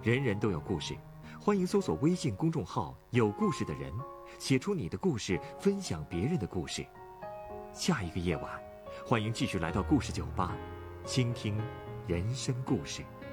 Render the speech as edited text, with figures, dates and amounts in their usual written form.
人人都有故事，欢迎搜索微信公众号“有故事的人”，写出你的故事，分享别人的故事。下一个夜晚，欢迎继续来到故事酒吧，倾听人生故事。